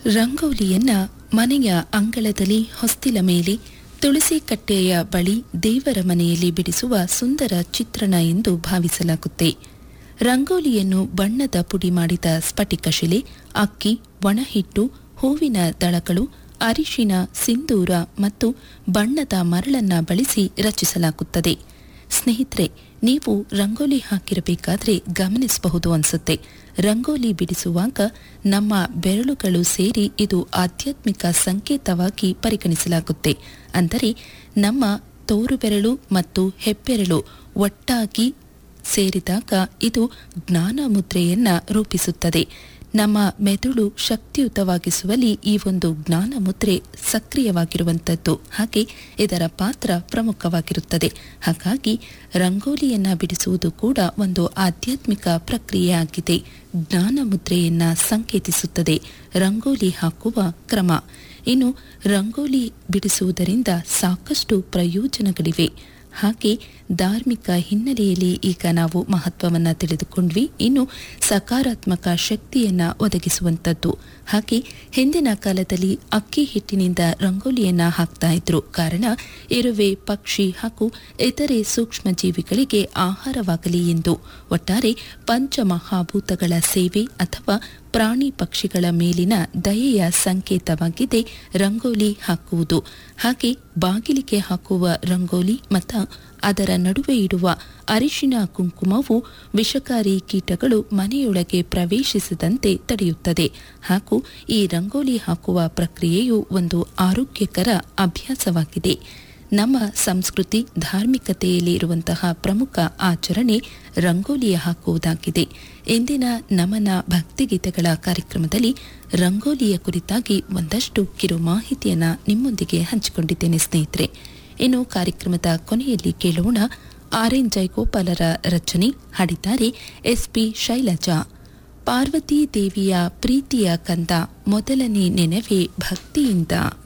ರಂಗೋಲಿಯನ್ನ ಮನೆಯ ಅಂಗಳದಲ್ಲಿ ಹೊಸ್ತಿಲ ಮೇಲೆ ತುಳಸಿ ಕಟ್ಟೆಯ ಬಳಿ ದೇವರ ಮನೆಯಲ್ಲಿ ಬಿಡಿಸುವ ಸುಂದರ ಚಿತ್ರಣ ಎಂದು ಭಾವಿಸಲಾಗುತ್ತೆ. ರಂಗೋಲಿಯನ್ನು ಬಣ್ಣದ ಪುಡಿ ಮಾಡಿದ ಸ್ಫಟಿಕ ಶಿಲೆ, ಅಕ್ಕಿ, ಒಣಹಿಟ್ಟು, ಹೂವಿನ ದಳಗಳು, ಅರಿಶಿನ, ಸಿಂಧೂರ ಮತ್ತು ಬಣ್ಣದ ಮರಳನ್ನ ಬಳಸಿ ರಚಿಸಲಾಗುತ್ತದೆ. ಸ್ನೇಹಿತರೆ, ನೀವು ರಂಗೋಲಿ ಹಾಕಿರಬೇಕಾದ್ರೆ ಗಮನಿಸಬಹುದು ಅನ್ಸುತ್ತೆ. ರಂಗೋಲಿ ಬಿಡಿಸುವಾಗ ನಮ್ಮ ಬೆರಳುಗಳು ಸೇರಿ ಇದು ಆಧ್ಯಾತ್ಮಿಕ ಸಂಕೇತವಾಗಿ ಪರಿಗಣಿಸಲಾಗುತ್ತೆ. ಅಂದರೆ ನಮ್ಮ ತೋರು ಬೆರಳು ಮತ್ತು ಹೆಬ್ಬೆರಳು ಒಟ್ಟಾಗಿ ಸೇರಿದಾಗ ಇದು ಜ್ಞಾನ ಮುದ್ರೆಯನ್ನ ರೂಪಿಸುತ್ತದೆ. ನಮ್ಮ ಮೆದುಳು ಶಕ್ತಿಯುತವಾಗಿಸುವಲ್ಲಿ ಈ ಒಂದು ಜ್ಞಾನ ಮುದ್ರೆ ಸಕ್ರಿಯವಾಗಿರುವಂಥದ್ದು. ಹಾಗೆ ಇದರ ಪಾತ್ರ ಪ್ರಮುಖವಾಗಿರುತ್ತದೆ. ಹಾಗಾಗಿ ರಂಗೋಲಿಯನ್ನ ಬಿಡಿಸುವುದು ಕೂಡ ಒಂದು ಆಧ್ಯಾತ್ಮಿಕ ಪ್ರಕ್ರಿಯೆಯಾಗಿದೆ. ಜ್ಞಾನ ಮುದ್ರೆಯನ್ನ ಸಂಕೇತಿಸುತ್ತದೆ ರಂಗೋಲಿ ಹಾಕುವ ಕ್ರಮ. ಇನ್ನು ರಂಗೋಲಿ ಬಿಡಿಸುವುದರಿಂದ ಸಾಕಷ್ಟು ಪ್ರಯೋಜನಗಳಿವೆ. ಹಾಗೆ ಧಾರ್ಮಿಕ ಹಿನ್ನೆಲೆಯಲ್ಲಿ ಈಗ ನಾವು ಮಹತ್ವವನ್ನು ತಿಳಿದುಕೊಂಡ್ವಿ. ಇನ್ನು ಸಕಾರಾತ್ಮಕ ಶಕ್ತಿಯನ್ನ ಒದಗಿಸುವಂಥದ್ದು. ಹಾಗೆ ಹಿಂದಿನ ಕಾಲದಲ್ಲಿ ಅಕ್ಕಿ ಹಿಟ್ಟಿನಿಂದ ರಂಗೋಲಿಯನ್ನ ಹಾಕ್ತಾ ಇದ್ರು. ಕಾರಣ ಇರುವೆ, ಪಕ್ಷಿ ಹಾಗೂ ಇತರೆ ಸೂಕ್ಷ್ಮ ಜೀವಿಗಳಿಗೆ ಆಹಾರವಾಗಲಿ ಎಂದು. ಒಟ್ಟಾರೆ ಪಂಚಮಹಾಭೂತಗಳ ಸೇವೆ ಅಥವಾ ಪ್ರಾಣಿ ಪಕ್ಷಿಗಳ ಮೇಲಿನ ದಯೆಯ ಸಂಕೇತವಾಗಿದೆ ರಂಗೋಲಿ ಹಾಕುವುದು. ಹಾಗೆ ಬಾಗಿಲಿಗೆ ಹಾಕುವ ರಂಗೋಲಿ ಮತ್ತು ಅದರ ನಡುವೆ ಇಡುವ ಅರಿಶಿನ ಕುಂಕುಮವು ವಿಷಕಾರಿ ಕೀಟಗಳು ಮನೆಯೊಳಗೆ ಪ್ರವೇಶಿಸದಂತೆ ತಡೆಯುತ್ತದೆ. ಹಾಗೂ ಈ ರಂಗೋಲಿ ಹಾಕುವ ಪ್ರಕ್ರಿಯೆಯು ಒಂದು ಆರೋಗ್ಯಕರ ಅಭ್ಯಾಸವಾಗಿದೆ. ನಮ್ಮ ಸಂಸ್ಕೃತಿ, ಧಾರ್ಮಿಕತೆಯಲ್ಲಿ ಇರುವಂತಹ ಪ್ರಮುಖ ಆಚರಣೆ ರಂಗೋಲಿಯ ಹಾಕುವುದಾಗಿದೆ. ಇಂದಿನ ನಮನ ಭಕ್ತಿಗೀತೆಗಳ ಕಾರ್ಯಕ್ರಮದಲ್ಲಿ ರಂಗೋಲಿಯ ಕುರಿತಾಗಿ ಒಂದಷ್ಟು ಕಿರು ಮಾಹಿತಿಯನ್ನು ನಿಮ್ಮೊಂದಿಗೆ ಹಂಚಿಕೊಂಡಿದ್ದೇನೆ ಸ್ನೇಹಿತರೆ. ಇನ್ನು ಕಾರ್ಯಕ್ರಮದ ಕೊನೆಯಲ್ಲಿ ಕೇಳೋಣ ಆರ್.ಎನ್. ಜಯಗೋಪಾಲರ ರಚನೆ. ಹಾಡಿದ್ದಾರೆ ಎಸ್.ಪಿ. ಶೈಲಜಾ. ಪಾರ್ವತಿ ದೇವಿಯ ಪ್ರೀತಿಯ ಕಂದ, ಮೊದಲನೇ ನೆನವೇ ಭಕ್ತಿಯಿಂದ.